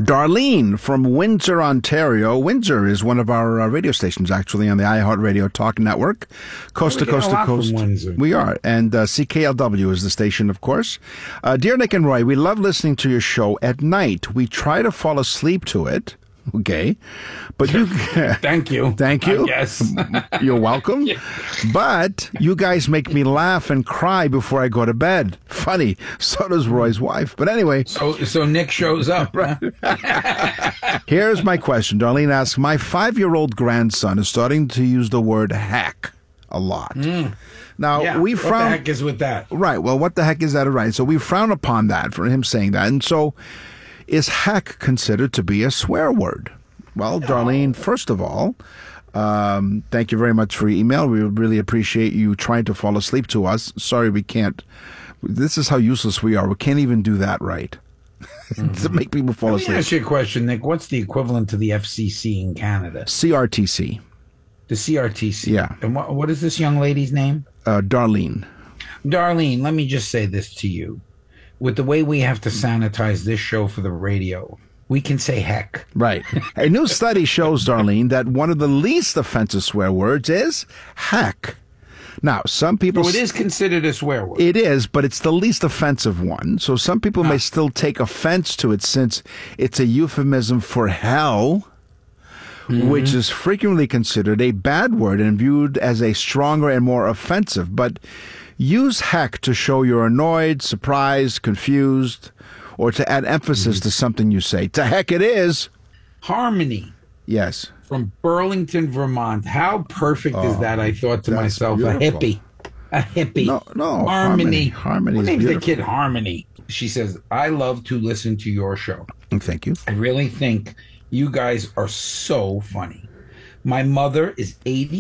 Darlene from Windsor, Ontario. Windsor is one of our radio stations, actually, on the iHeartRadio Talk Network. Coast to coast to coast. We are. And CKLW is the station, of course. Dear Nick and Roy, we love listening to your show at night. We try to fall asleep to it. Okay. But you... Thank you. Thank you. Yes. You're welcome. Yeah. But you guys make me laugh and cry before I go to bed. Funny. So does Roy's wife. But anyway. So Nick shows up. Right. Here's my question. Darlene asks, my 5-year-old grandson is starting to use the word heck a lot. Now, we frown... What the heck is with that? Right. Well, what the heck is that? Right. So we frown upon that, for him saying that. And so... is heck considered to be a swear word? Well, Darlene, first of all, thank you very much for your email. We really appreciate you trying to fall asleep to us. Sorry, we can't. This is how useless we are. We can't even do that right. To make people fall asleep. Let me ask you a question, Nick. What's the equivalent to the FCC in Canada? CRTC. The CRTC. Yeah. And what is this young lady's name? Darlene. Darlene, let me just say this to you. With the way we have to sanitize this show for the radio, we can say heck. Right. A new study shows, Darlene, that one of the least offensive swear words is heck. Now, some people... So it is considered a swear word. It is, but it's the least offensive one. So some people may still take offense to it since it's a euphemism for hell, which is frequently considered a bad word and viewed as a stronger and more offensive. But... use heck to show you're annoyed, surprised, confused, or to add emphasis to something you say. To heck it is. Harmony. Yes. From Burlington, Vermont. How perfect is that? I thought to myself, beautiful. A hippie. A hippie. No. Harmony. Harmony is name's beautiful. the kid Harmony. She says, I love to listen to your show. Thank you. I really think you guys are so funny. My mother is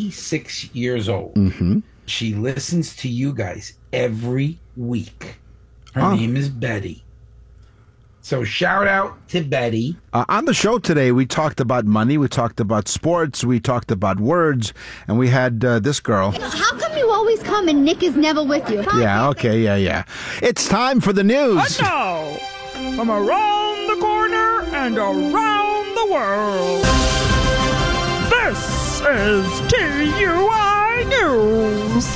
86 years old. She listens to you guys every week. Her name is Betty. So shout out to Betty. On the show today, we talked about money, we talked about sports, we talked about words, and we had this girl. How come you always come and Nick is never with you? Yeah, okay, yeah. It's time for the news. And now, from around the corner and around the world, this is TUI News.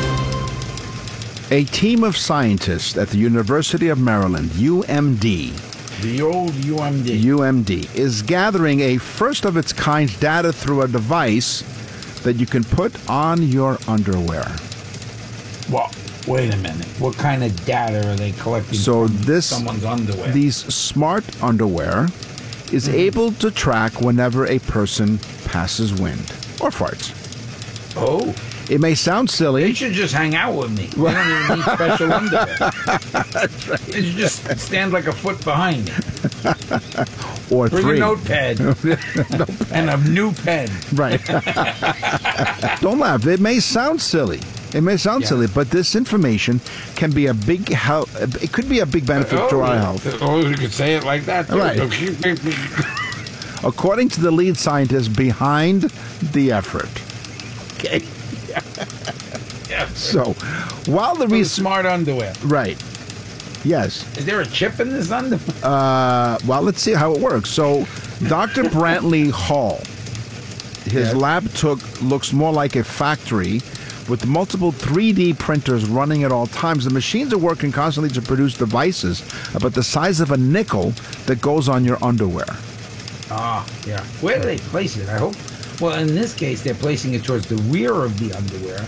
A team of scientists at the University of Maryland, UMD, The old UMD. UMD, is gathering a first-of-its-kind data through a device that you can put on your underwear. Well, wait a minute. What kind of data are they collecting from someone's underwear? These smart underwear is able to track whenever a person passes wind or farts. Oh. It may sound silly. They should just hang out with me. They don't even need special underwear. That's right. They should just stand like a foot behind me. Or Bring three. a notepad. And a new pen. Right. Don't laugh. It may sound silly. It may sound silly, but this information can be a big help. It could be a big benefit to our health. Oh, you could say it like that, too. Right. According to the lead scientist behind the effort. Okay. Yeah. So, while the smart underwear. Right. Yes. Is there a chip in this underwear? Well, let's see how it works. So, Dr. Brantley Hall, his lab looks more like a factory with multiple 3D printers running at all times. The machines are working constantly to produce devices about the size of a nickel that goes on your underwear. Yeah. Where do they place it? I hope. Well, in this case, they're placing it towards the rear of the underwear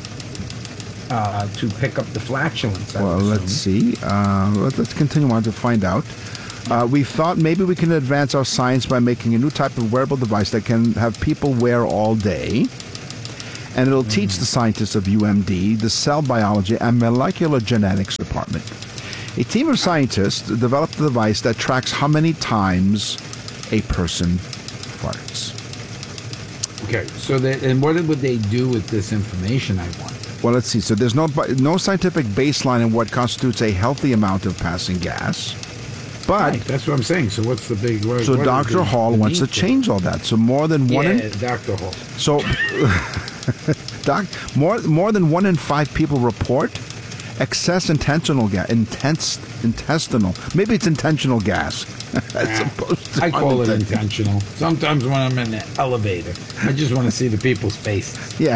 to pick up the flatulence. Well, let's see. Let's continue on to find out. We thought maybe we can advance our science by making a new type of wearable device that can have people wear all day. And it'll teach the scientists of UMD, the cell biology and molecular genetics department. A team of scientists developed a device that tracks how many times a person farts. Okay, so and what would they do with this information, I wonder? Well, let's see. So there's no scientific baseline in what constitutes a healthy amount of passing gas. But right, that's what I'm saying. So what's the big... So Dr. Hall wants to change all that. So more than one... Dr. Hall. So... more than 1 in 5 people report excess intestinal gas. Intestinal. Maybe it's intentional gas. As opposed to I call it unintentional. intentional. Sometimes when I'm in the elevator, I just want to see the people's faces. Yeah.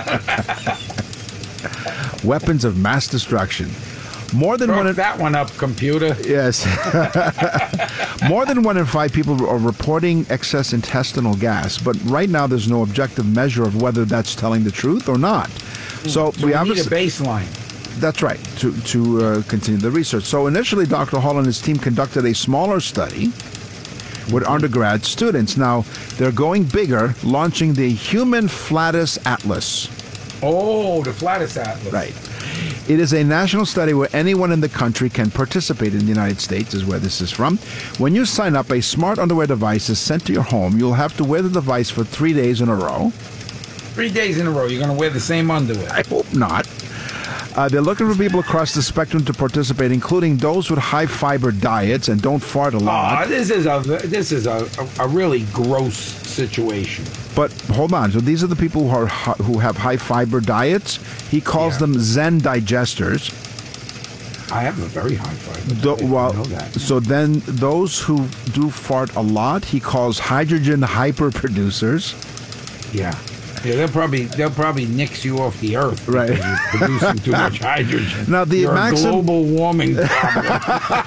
Weapons of mass destruction. More than Broke that one up, computer. Yes. More than 1 in 5 people are reporting excess intestinal gas, but right now there's no objective measure of whether that's telling the truth or not. So We need a baseline. That's right, to continue the research. So initially, Dr. Hall and his team conducted a smaller study with undergrad students. Now, they're going bigger, launching the Human Flatus Atlas. Oh, the Flatus Atlas. Right. It is a national study where anyone in the country can participate in the United States, is where this is from. When you sign up, a smart underwear device is sent to your home. You'll have to wear the device for 3 days in a row. 3 days in a row, you're going to wear the same underwear. I hope not. They're looking for people across the spectrum to participate, including those with high-fiber diets and don't fart a lot. Oh, this is a really gross situation. But hold on. So these are the people who have high-fiber diets. He calls them Zen digesters. I have a very high fiber diet. I know that. So then those who do fart a lot, he calls hydrogen hyperproducers. Yeah, they'll probably nix you off the earth, Right. because you're producing too much hydrogen. Now, the You're maxim- a global warming problem.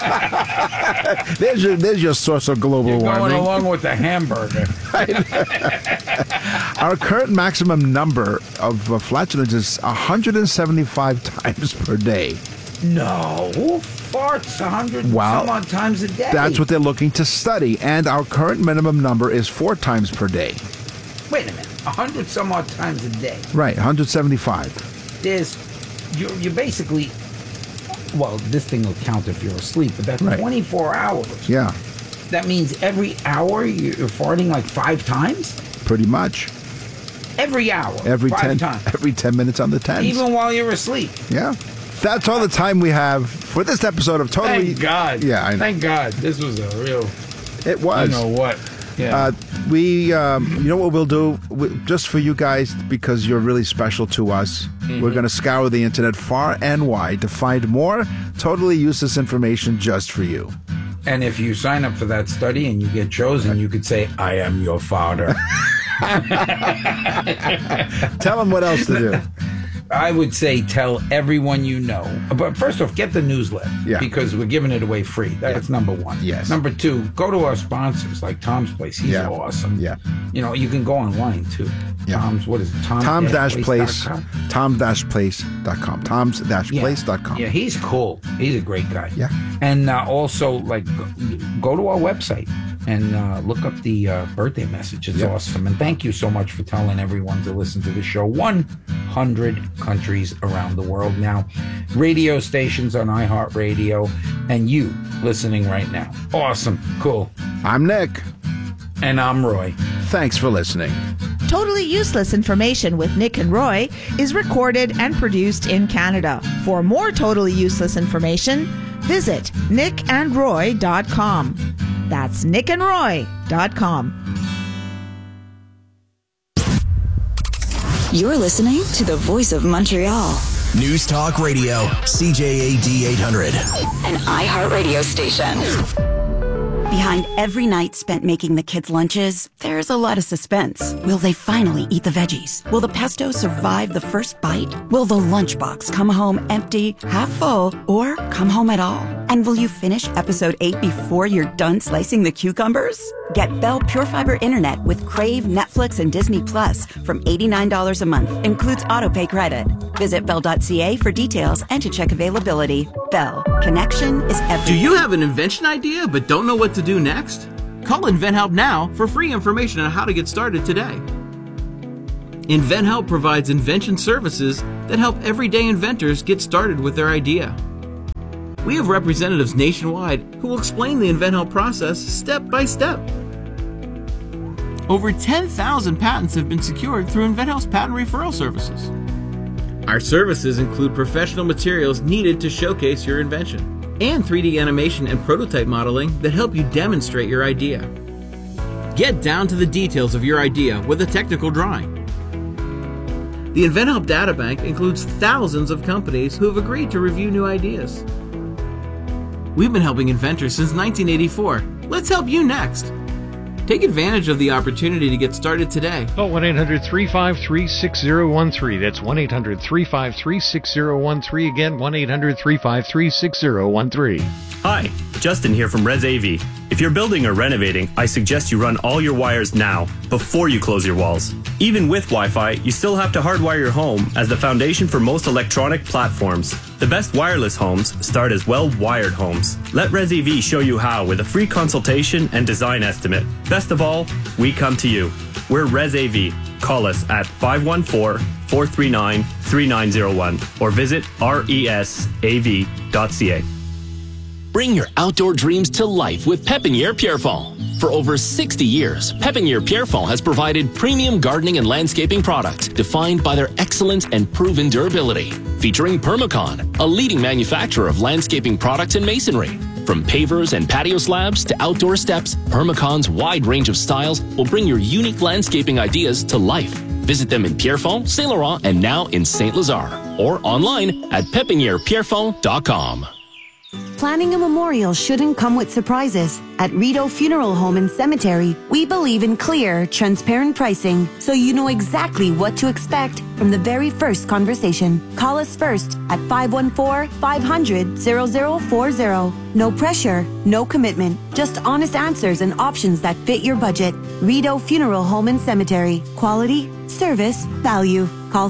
There's your source of global You're going warming. along with the hamburger. Our current maximum number of flatulence is 175 times per day. No, who farts 100 Wow. some odd times a day? That's what they're looking to study, and our current minimum number is 4 times per day. Wait a minute, 100 some odd times a day. Right, 175. You're basically, well, this thing will count if you're asleep, but that's Right. 24 hours. Yeah, That means every hour you're farting like 5 times? pretty much. Every hour. Every 5 times. every 10 minutes on the 10s. Even while you're asleep. Yeah. That's all the time we have for this episode of Totally. Thank God. Yeah, I know. Thank God. This was a real, It was. you know what. Yeah. You know what we'll do? Just for you guys, because you're really special to us, we're going to scour the internet far and wide to find more totally useless information just for you. And if you sign up for that study and you get chosen, you could say, I am your father. Tell them what else to do. I would say tell everyone you know. But first off, get the newsletter. Yeah. Because we're giving it away free. That's number one. Yes. Number two, go to our sponsors like Tom's Place. He's Yeah. awesome. Yeah. You know, you can go online too. Yeah. Tom's, what is it? Tom-place.com. Tom-place.com? Tom-place.com. Toms-place.com. Yeah, he's cool. He's a great guy. Yeah. And also, like, go to our website and look up the birthday message. It's awesome. And thank you so much for telling everyone to listen to the show. 100 countries around the world now. Radio stations on iHeartRadio. And you listening right now. Awesome. Cool. I'm Nick. And I'm Roy. Thanks for listening. Totally Useless Information with Nick and Roy is recorded and produced in Canada. For more totally useless information, visit nickandroy.com. That's nickandroy.com. You're listening to the Voice of Montreal, News Talk Radio, CJAD 800. an iHeartRadio station. Behind every night spent making the kids' lunches, there's a lot of suspense. Will they finally eat the veggies? Will the pesto survive the first bite? Will the lunchbox come home empty, half full, or come home at all? And will you finish episode 8 before you're done slicing the cucumbers? Get Bell Pure Fiber Internet with Crave, Netflix, and Disney Plus from $89 a month. Includes autopay credit. Visit Bell.ca for details and to check availability. Bell. Connection is everything. Do you have an invention idea but don't know what to do next? Call InventHelp now for free information on how to get started today. InventHelp provides invention services that help everyday inventors get started with their idea. We have representatives nationwide who will explain the InventHelp process step by step. Over 10,000 patents have been secured through InventHelp's patent referral services. Our services include professional materials needed to showcase your invention, and 3D animation and prototype modeling that help you demonstrate your idea. Get down to the details of your idea with a technical drawing. The InventHelp Databank includes thousands of companies who have agreed to review new ideas. We've been helping inventors since 1984. Let's help you next. Take advantage of the opportunity to get started today. Call 1-800-353-6013. That's 1-800-353-6013. Again, 1-800-353-6013. Hi, Justin here from Res AV. If you're building or renovating, I suggest you run all your wires now, before you close your walls. Even with Wi-Fi, you still have to hardwire your home as the foundation for most electronic platforms. The best wireless homes start as well-wired homes. Let Res AV show you how with a free consultation and design estimate. Best of all, we come to you. We're Res AV. Call us at 514-439-3901 or visit resav.ca. Bring your outdoor dreams to life with Pepiniere Pierrefonds. For over 60 years, Pepiniere Pierrefonds has provided premium gardening and landscaping products defined by their excellence and proven durability. Featuring Permacon, a leading manufacturer of landscaping products and masonry. From pavers and patio slabs to outdoor steps, Permacon's wide range of styles will bring your unique landscaping ideas to life. Visit them in Pierrefonds, Saint Laurent, and now in Saint Lazare, or online at pepinierepierrefonds.com. Planning a memorial shouldn't come with surprises. At Rideau Funeral Home and Cemetery, we believe in clear, transparent pricing, so you know exactly what to expect from the very first conversation. Call us first at 514-500-0040. No pressure, no commitment, just honest answers and options that fit your budget. Rideau Funeral Home and Cemetery. Quality, service, value. Call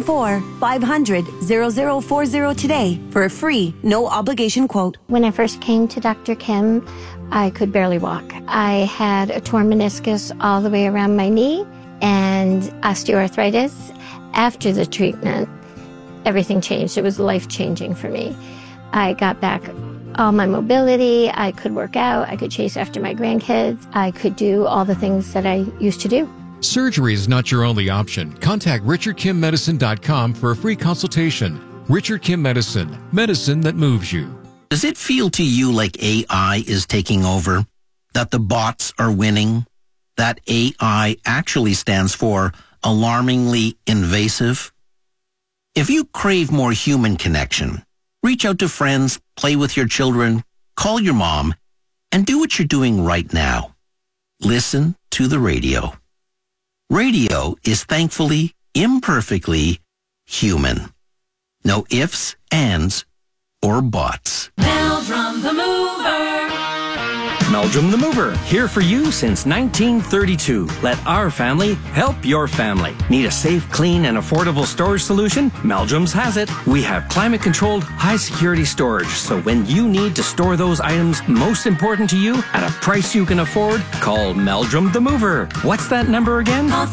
514-500-0040 today for a free, no-obligation quote. When I first came to Dr. Kim, I could barely walk. I had a torn meniscus all the way around my knee and osteoarthritis. After the treatment, everything changed. It was life-changing for me. I got back all my mobility. I could work out. I could chase after my grandkids. I could do all the things that I used to do. Surgery is not your only option. Contact RichardKimMedicine.com for a free consultation. Richard Kim Medicine, medicine that moves you. Does it feel to you like AI is taking over? That the bots are winning? That AI actually stands for alarmingly invasive? If you crave more human connection, reach out to friends, play with your children, call your mom, and do what you're doing right now. Listen to the radio. Radio is thankfully, imperfectly human. No ifs, ands, or buts. Meldrum the Mover. Meldrum the Mover, here for you since 1932. Let our family help your family. Need a safe, clean, and affordable storage solution? Meldrum's has it. We have climate-controlled, high-security storage, so when you need to store those items most important to you at a price you can afford, call Meldrum the Mover. What's that number again? Call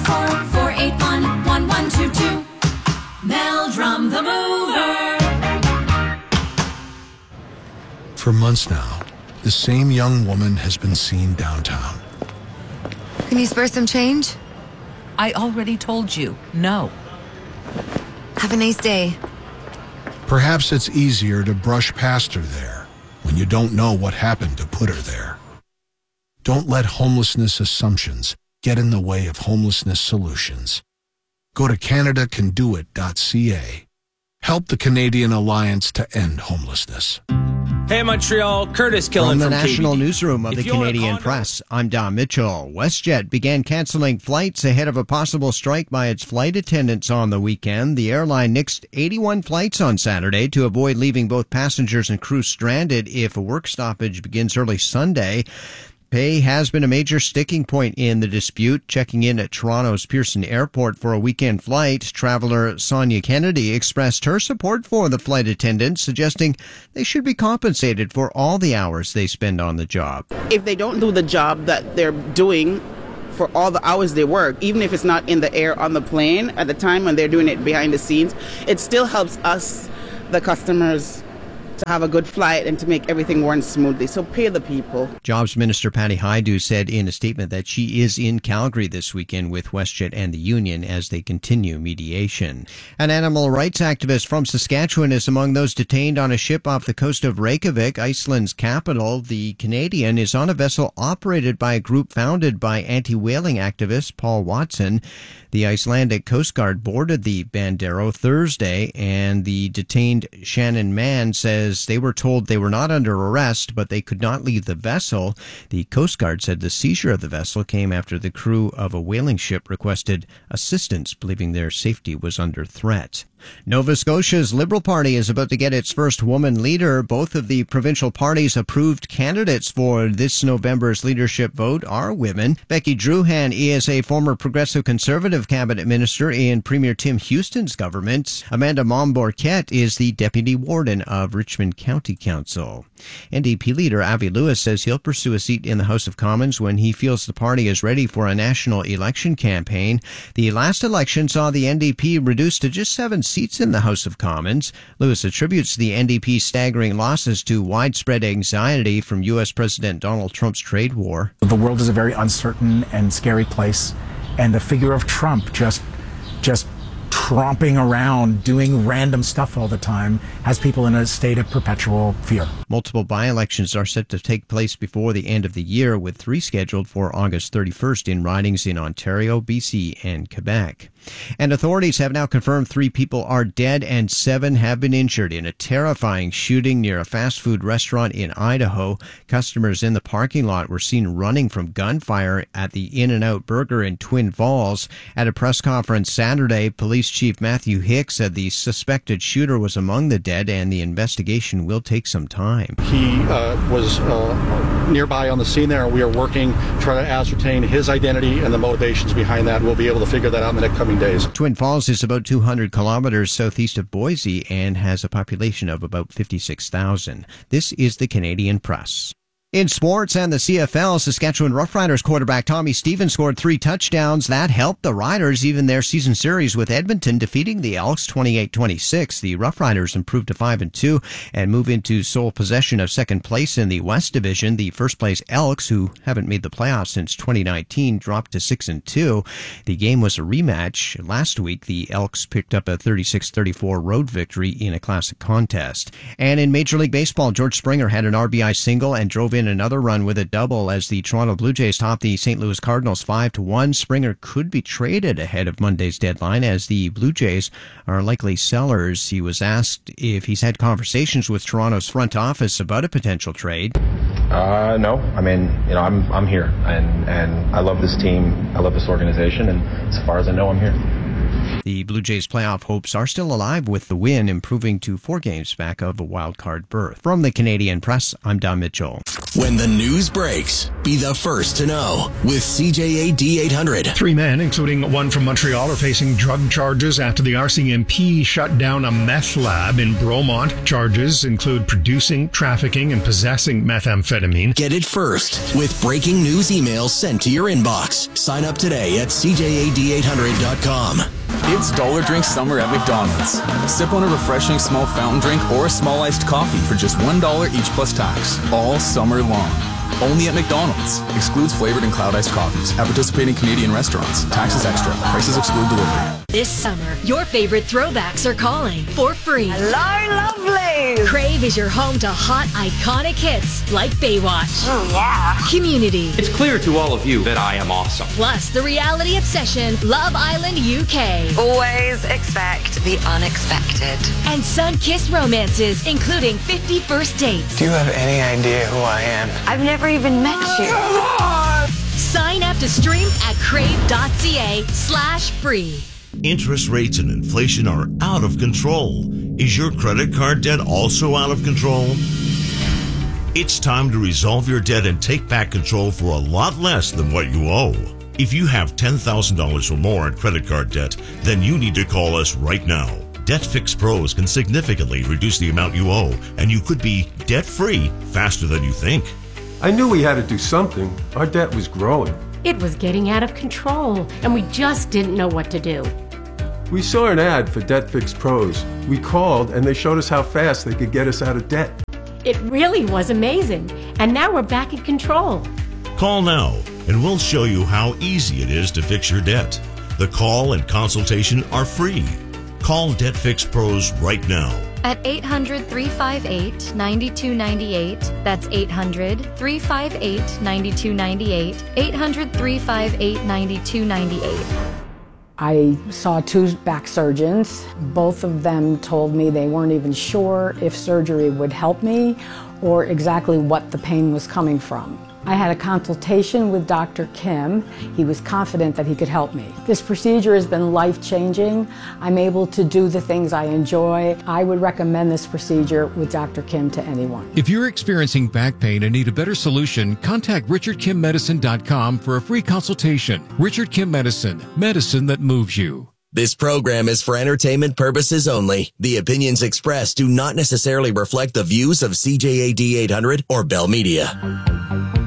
514-481-1122. Meldrum the Mover. For months now, the same young woman has been seen downtown. Can you spare some change? I already told you, no. Have a nice day. Perhaps it's easier to brush past her there when you don't know what happened to put her there. Don't let homelessness assumptions get in the way of homelessness solutions. Go to CanadaCanDoIt.ca. Help the Canadian Alliance to End Homelessness. Hey Montreal, Curtis Killen from the from National KBD. Newsroom of If the you own a Canadian condo- Press, I'm Don Mitchell. WestJet began canceling flights ahead of a possible strike by its flight attendants on the weekend. The airline nixed 81 flights on Saturday to avoid leaving both passengers and crew stranded if a work stoppage begins early Sunday. Pay has been a major sticking point in the dispute. Checking in at Toronto's Pearson Airport for a weekend flight, traveler Sonia Kennedy expressed her support for the flight attendants, suggesting they should be compensated for all the hours they spend on the job. If they don't do the job that they're doing for all the hours they work, even if it's not in the air on the plane at the time when they're doing it behind the scenes, it still helps us, the customers, to have a good flight and to make everything run smoothly. So pay the people. Jobs Minister Patty Hajdu said in a statement that she is in Calgary this weekend with WestJet and the union as they continue mediation. An animal rights activist from Saskatchewan is among those detained on a ship off the coast of Reykjavik, Iceland's capital. The Canadian is on a vessel operated by a group founded by anti-whaling activist Paul Watson. The Icelandic Coast Guard boarded the Bandero Thursday, and the detained Shannon Mann says they were told they were not under arrest, but they could not leave the vessel. The Coast Guard said the seizure of the vessel came after the crew of a whaling ship requested assistance, believing their safety was under threat. Nova Scotia's Liberal Party is about to get its first woman leader. Both of the provincial parties' approved candidates for this November's leadership vote are women. Becky Druhan is a former Progressive Conservative cabinet minister in Premier Tim Houston's government. Amanda Mombourquette is the deputy warden of Richmond County Council. NDP leader Avi Lewis says he'll pursue a seat in the House of Commons when he feels the party is ready for a national election campaign. The last election saw the NDP reduced to just 7 seats in the House of Commons. Lewis attributes the NDP's staggering losses to widespread anxiety from U.S. President Donald Trump's trade war. The world is a very uncertain and scary place, and the figure of Trump just tromping around doing random stuff all the time has people in a state of perpetual fear. Multiple by-elections are set to take place before the end of the year, with 3 scheduled for August 31st in ridings in Ontario, BC, and Quebec. And authorities have now confirmed 3 people are dead and 7 have been injured in a terrifying shooting near a fast food restaurant in Idaho. Customers in the parking lot were seen running from gunfire at the In-N-Out Burger in Twin Falls. At a press conference Saturday, Police Chief Matthew Hicks said the suspected shooter was among the dead and the investigation will take some time. He was nearby on the scene there, and we are working to try to ascertain his identity and the motivations behind that. We'll be able to figure that out in the next coming days. Twin Falls is about 200 kilometers southeast of Boise and has a population of about 56,000. This is the Canadian Press. In sports and the CFL, Saskatchewan Roughriders quarterback Tommy Stevens scored 3 touchdowns. That helped the Riders even their season series with Edmonton, defeating the Elks 28-26. The Roughriders improved to 5-2 and move into sole possession of second place in the West Division. The first place Elks, who haven't made the playoffs since 2019, dropped to 6-2. The game was a rematch. Last week, the Elks picked up a 36-34 road victory in a classic contest. And in Major League Baseball, George Springer had an RBI single and drove in another run with a double as the Toronto Blue Jays topped the St. Louis Cardinals 5-1. Springer could be traded ahead of Monday's deadline as the Blue Jays are likely sellers. He was asked if he's had conversations with Toronto's front office about a potential trade. No. I mean, I'm here and I love this team. I love this organization, and as far as I know, I'm here. The Blue Jays' playoff hopes are still alive with the win, improving to 4 games back of a wild-card berth. From the Canadian Press, I'm Don Mitchell. When the news breaks, be the first to know with CJAD 800. 3 men, including one from Montreal, are facing drug charges after the RCMP shut down a meth lab in Bromont. Charges include producing, trafficking, and possessing methamphetamine. Get it first with breaking news emails sent to your inbox. Sign up today at CJAD800.com. It's Dollar Drink Summer at McDonald's. Sip on a refreshing small fountain drink or a small iced coffee for just $1 each plus tax, all summer long. Only at McDonald's. Excludes flavored and cloud iced coffees. At participating Canadian restaurants. Taxes extra. Prices exclude delivery. This summer, your favorite throwbacks are calling for free. Hello, lovely! Crave is your home to hot, iconic hits like Baywatch. Oh, yeah. Community. It's clear to all of you that I am awesome. Plus, the reality obsession, Love Island UK. Always expect the unexpected. And sun-kissed romances, including 50 First Dates. Do you have any idea who I am? I've never even met you. Sign up to stream at crave.ca/free. Interest rates and inflation are out of control. Is your credit card debt also out of control? It's time to resolve your debt and take back control for a lot less than what you owe. If you have $10,000 or more in credit card debt, then you need to call us right now. Debt Fix Pros can significantly reduce the amount you owe, and you could be debt-free faster than you think. I knew we had to do something. Our debt was growing. It was getting out of control, and we just didn't know what to do. We saw an ad for Debt Fix Pros. We called and they showed us how fast they could get us out of debt. It really was amazing. And now we're back in control. Call now and we'll show you how easy it is to fix your debt. The call and consultation are free. Call Debt Fix Pros right now. At 800-358-9298. That's 800-358-9298. 800-358-9298. I saw 2 back surgeons. Both of them told me they weren't even sure if surgery would help me or exactly what the pain was coming from. I had a consultation with Dr. Kim. He was confident that he could help me. This procedure has been life-changing. I'm able to do the things I enjoy. I would recommend this procedure with Dr. Kim to anyone. If you're experiencing back pain and need a better solution, contact RichardKimMedicine.com for a free consultation. Richard Kim Medicine, medicine that moves you. This program is for entertainment purposes only. The opinions expressed do not necessarily reflect the views of CJAD 800 or Bell Media.